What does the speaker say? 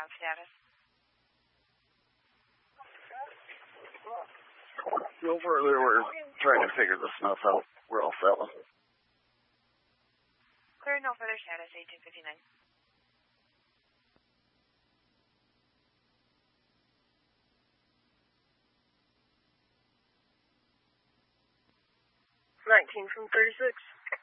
have status. Go further, we're trying to figure the snuff out. We're all set. Clear, no further status, 1859. 19 from 36.